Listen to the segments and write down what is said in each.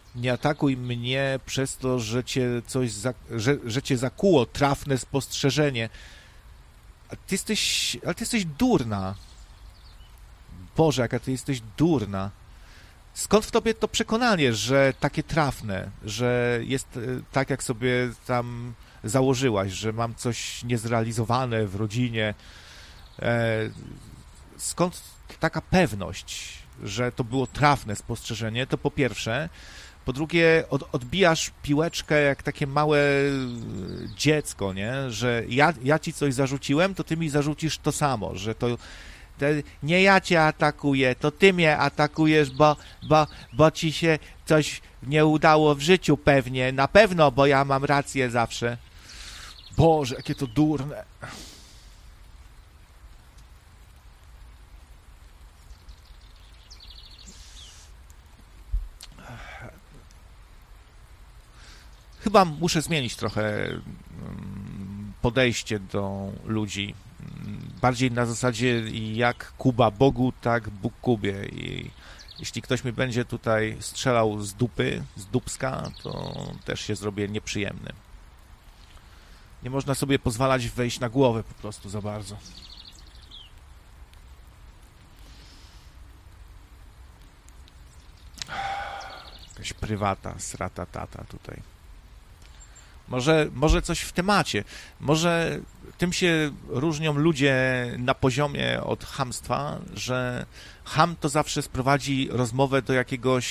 Nie atakuj mnie przez to, że cię coś, że cię zakuło trafne spostrzeżenie. Ale ty jesteś durna. Boże, jaka ty jesteś durna. Skąd w tobie to przekonanie, że takie trafne, że jest tak, jak sobie tam założyłaś, że mam coś niezrealizowane w rodzinie? Skąd taka pewność, że to było trafne spostrzeżenie? To po pierwsze. Po drugie, odbijasz piłeczkę jak takie małe dziecko, nie? Że ja ci coś zarzuciłem, to ty mi zarzucisz to samo, że to nie ja cię atakuję, to ty mnie atakujesz, bo ci się coś nie udało w życiu pewnie, na pewno, bo ja mam rację zawsze. Boże, jakie to durne. Chyba muszę zmienić trochę podejście do ludzi. Bardziej na zasadzie jak Kuba Bogu, tak Bóg Kubie. I jeśli ktoś mi będzie tutaj strzelał z dupy, z dupska, to też się zrobię nieprzyjemny. Nie można sobie pozwalać wejść na głowę po prostu za bardzo. Jakaś prywata, srata tata tutaj. Może coś w temacie. Może tym się różnią ludzie na poziomie od chamstwa, że cham to zawsze sprowadzi rozmowę do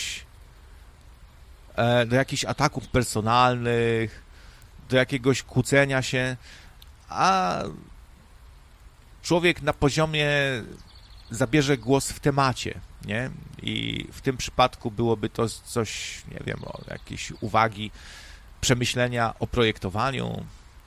jakichś ataków personalnych, do jakiegoś kłócenia się, a człowiek na poziomie zabierze głos w temacie, nie? I w tym przypadku byłoby to coś, nie wiem, o jakieś uwagi, przemyślenia o projektowaniu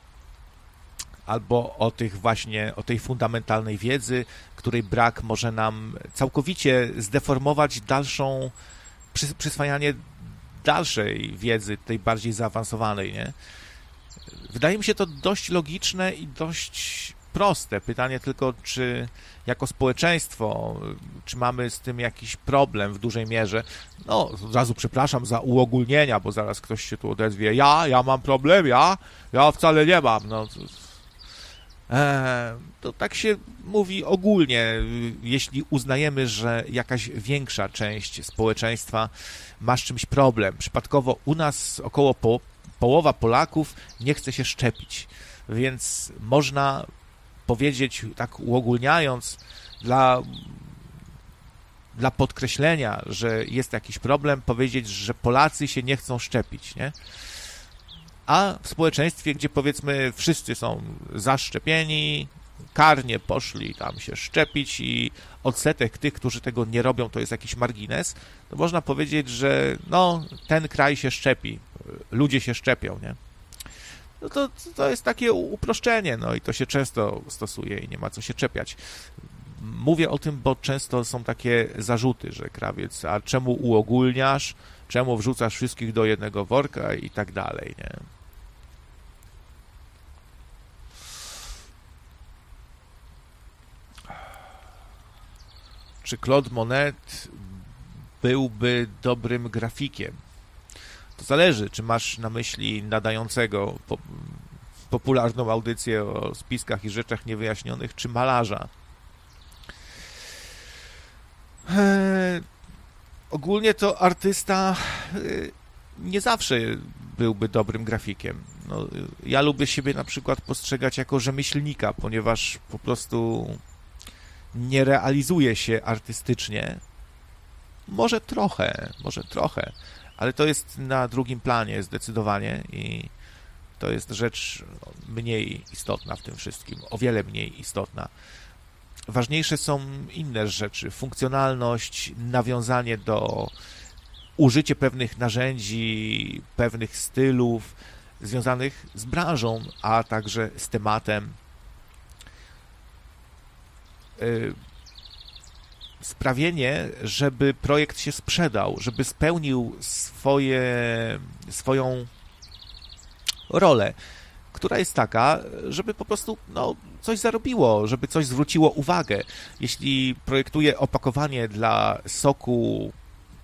albo o tej fundamentalnej wiedzy, której brak może nam całkowicie zdeformować przyswajanie dalszej wiedzy, tej bardziej zaawansowanej, nie? Wydaje mi się to dość logiczne i dość proste. Pytanie tylko, czy jako społeczeństwo, czy mamy z tym jakiś problem w dużej mierze. No, od razu przepraszam za uogólnienia, bo zaraz ktoś się tu odezwie. Ja mam problem, ja wcale nie mam. No, to tak się mówi ogólnie, jeśli uznajemy, że jakaś większa część społeczeństwa ma z czymś problem. Przypadkowo u nas około połowa Polaków nie chce się szczepić, więc można powiedzieć, tak uogólniając, dla podkreślenia, że jest jakiś problem, powiedzieć, że Polacy się nie chcą szczepić, nie? A w społeczeństwie, gdzie powiedzmy wszyscy są zaszczepieni, karnie poszli tam się szczepić i odsetek tych, którzy tego nie robią, to jest jakiś margines, to można powiedzieć, że no, ten kraj się szczepi, ludzie się szczepią, nie? No to jest takie uproszczenie, no i to się często stosuje i nie ma co się czepiać. Mówię o tym, bo często są takie zarzuty, że krawiec, a czemu uogólniasz, czemu wrzucasz wszystkich do jednego worka i tak dalej, nie? Czy Claude Monet byłby dobrym grafikiem? To zależy, czy masz na myśli nadającego popularną audycję o spiskach i rzeczach niewyjaśnionych, czy malarza. Ogólnie to artysta nie zawsze byłby dobrym grafikiem. No, ja lubię siebie na przykład postrzegać jako rzemieślnika, ponieważ po prostu nie realizuję się artystycznie. Może trochę, ale to jest na drugim planie zdecydowanie i to jest rzecz mniej istotna w tym wszystkim, o wiele mniej istotna. Ważniejsze są inne rzeczy, funkcjonalność, nawiązanie użycie pewnych narzędzi, pewnych stylów związanych z branżą, a także z tematem. Sprawienie, żeby projekt się sprzedał, żeby spełnił swoją rolę, która jest taka, żeby po prostu coś zarobiło, żeby coś zwróciło uwagę. Jeśli projektuję opakowanie dla soku